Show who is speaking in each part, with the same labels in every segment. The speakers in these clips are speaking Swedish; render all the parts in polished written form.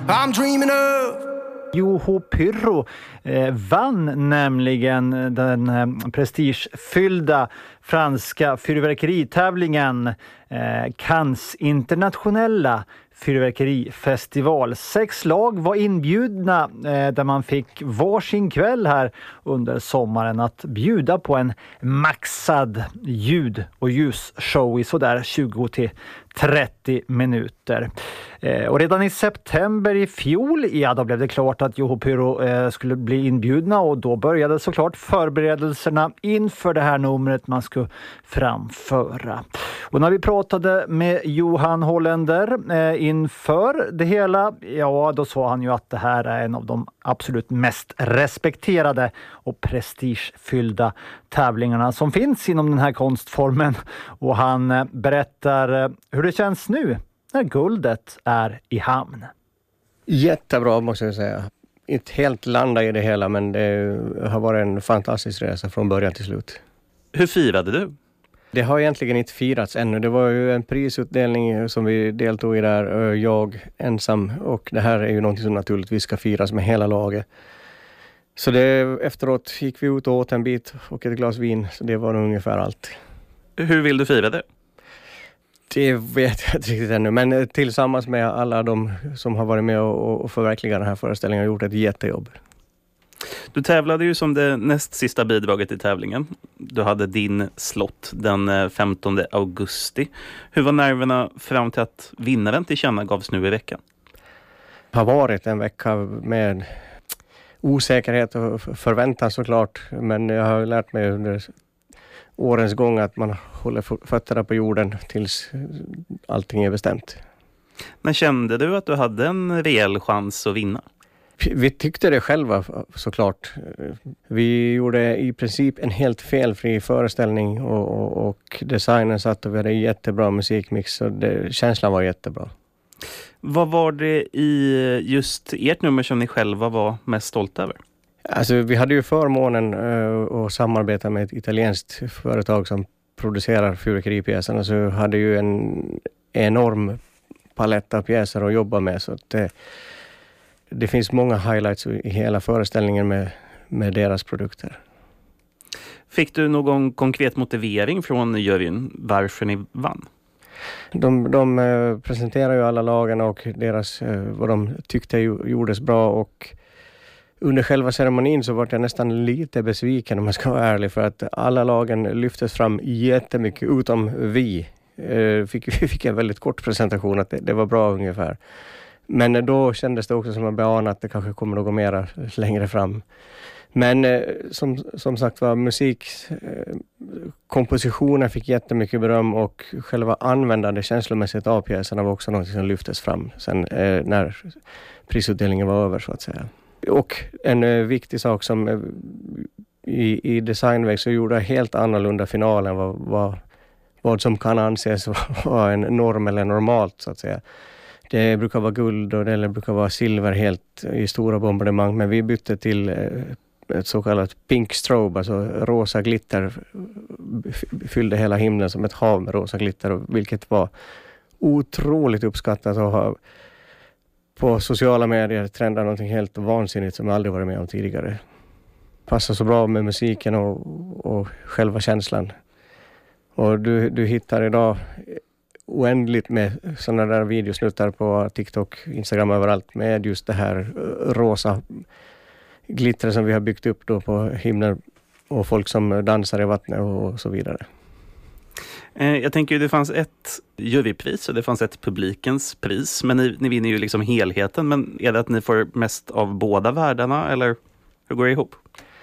Speaker 1: I'm dreaming of.
Speaker 2: Juho Pyrrho vann nämligen den prestigefyllda franska fyrverkeritävlingen Cannes internationella fyrverkerifestival. 6 lag var inbjudna där man fick varsin kväll här under sommaren att bjuda på en maxad ljud- och ljusshow i sådär 20-30 minuter. Och redan i september i fjol, då blev det klart att Juho Pyrrho skulle bli inbjudna, och då började såklart förberedelserna inför det här numret man skulle framföra. Och när vi pratade med Johan Holländer inför det hela, då sa han ju att det här är en av de absolut mest respekterade och prestigefyllda tävlingarna som finns inom den här konstformen. Och han berättar hur det känns nu när guldet är i hamn.
Speaker 3: Jättebra måste jag säga. Inte helt landa i det hela, men det har varit en fantastisk resa från början till slut.
Speaker 4: Hur firade du?
Speaker 3: Det har egentligen inte firats ännu. Det var ju en prisutdelning som vi deltog i där, jag ensam. Och det här är ju något som naturligtvis ska firas med hela laget. Så efteråt gick vi ut och åt en bit och ett glas vin. Så det var nog ungefär allt.
Speaker 4: Hur vill du fira det?
Speaker 3: Det vet jag inte riktigt ännu. Men tillsammans med alla de som har varit med och förverkligat den här föreställningen har gjort ett jättejobb.
Speaker 4: Du tävlade ju som det näst sista bidraget i tävlingen. Du hade din slott den 15 augusti. Hur var nerverna fram till att vinnaren tillkännagavs nu i veckan?
Speaker 3: Det har varit en vecka med osäkerhet och förväntan såklart. Men jag har lärt mig under årens gång att man håller fötterna på jorden tills allting är bestämt.
Speaker 4: När kände du att du hade en rejäl chans att vinna?
Speaker 3: Vi tyckte det själva såklart. Vi gjorde i princip en helt felfri föreställning och designen satt och vi hade en jättebra musikmix, så känslan var jättebra.
Speaker 4: Vad var det i just ert nummer som ni själva var mest stolta över?
Speaker 3: Alltså, vi hade ju förmånen att samarbeta med ett italienskt företag som producerar fyrverkeripjäserna, så hade ju en enorm palett av pjäser att jobba med, så att det finns många highlights i hela föreställningen med deras produkter.
Speaker 4: Fick du någon konkret motivering från juryn varför ni vann?
Speaker 3: De presenterar ju alla lagen och vad de tyckte gjordes bra, och under själva ceremonin så var jag nästan lite besviken om jag ska vara ärlig, för att alla lagen lyftes fram jättemycket utom vi. Vi fick en väldigt kort presentation att det var bra ungefär. Men då kändes det också som att ana att det kanske kommer något mera längre fram. Men som sagt var, kompositionen fick jättemycket beröm, och själva användande känslomässigt av pjäserna var också något som lyftes fram sen när prisutdelningen var över så att säga. Och en viktig sak som i designväg så gjorde helt annorlunda finalen vad som kan anses vara en norm eller normalt så att säga. Det brukar vara guld och det brukar vara silver helt i stora bombardemang, men vi bytte till ett så kallat pink strobe, alltså rosa glitter fyllde hela himlen som ett hav med rosa glitter, vilket var otroligt uppskattat och har på sociala medier trendar någonting helt vansinnigt som jag aldrig varit med om tidigare. Passar så bra med musiken och själva känslan. Och du hittar idag oändligt med sådana där videosnuttar på TikTok, Instagram, överallt med just det här rosa glitter som vi har byggt upp då på himlen, och folk som dansar i vattnet och så vidare.
Speaker 4: Jag tänker ju det fanns ett jurypris och det fanns ett publikens pris, men ni vinner ju liksom helheten, men är det att ni får mest av båda världarna eller hur går det ihop?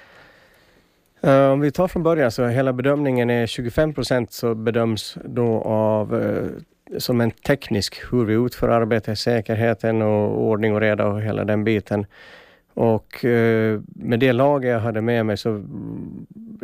Speaker 3: Om vi tar från början så hela bedömningen är 25% så bedöms då av som en teknisk hur vi utför arbetet, säkerheten och ordning och reda och hela den biten. Och med det laget jag hade med mig så